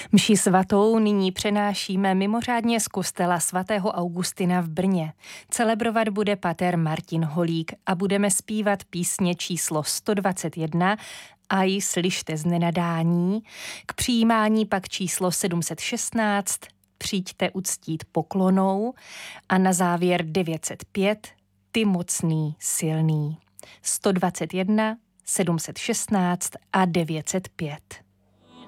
Mši svatou nyní přenášíme mimořádně z kostela svatého Augustina v Brně. Celebrovat bude pater Martin Holík a budeme zpívat písně číslo 121 Aj slyšte z nenadání, k přijímání pak číslo 716 Přijďte uctít poklonou a na závěr 905 Ty mocný, silný. 121, 716 a 905.